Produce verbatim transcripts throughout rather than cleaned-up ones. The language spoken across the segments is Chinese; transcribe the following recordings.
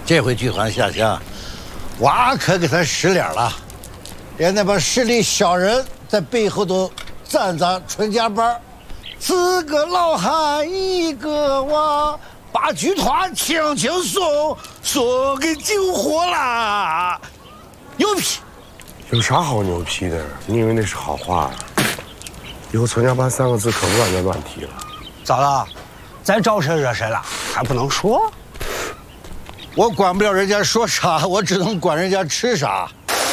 这回剧团下乡，我可给他使脸了，连那帮势力小人在背后都赞咱纯家班，四个老汉一个娃，把剧团轻轻松松给救活了，牛批！ 有啥好牛批的？你以为那是好话？以后“纯家班”三个字可不敢再乱提了。 咋了？咱招谁惹谁了？还不能说？ 我管不了人家说啥，我只能管人家吃啥。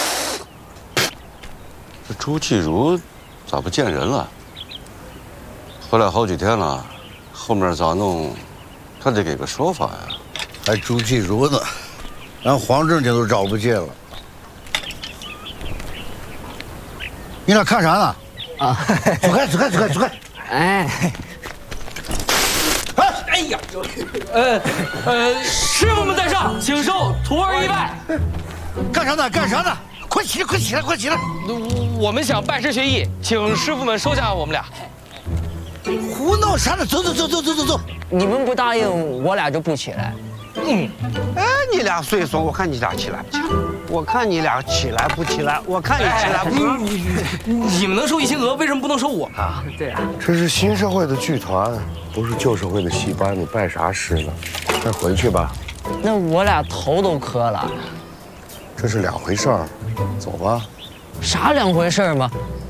这朱继儒咋不见人了？回来好几天了，后面咋弄？他得给个说法呀。 还朱继儒呢，连黄正经都找不见了。你俩看啥呢？啊，走开，走开，走开，走开！ 哎。 哎呀，呃呃，师傅们在上，请受徒儿一拜。 干啥呢？干啥呢？快起来，快起来，快起来！ 我们想拜师学艺，请师傅们收下我们俩。 胡闹啥呢？走走走走走走走！ 你们不答应，我俩就不起来。 嗯，哎，你俩岁数，我看你俩起来不起来？我看你俩起来不起来？我看你起来不起来？ 你你们能收一星鹅，为什么不能收我们啊？ 对啊， 这是新社会的剧团，不是旧社会的戏班，你拜啥师呢？快回去吧。 那我俩头都磕了。 这是两回事儿，走吧。 啥两回事嘛？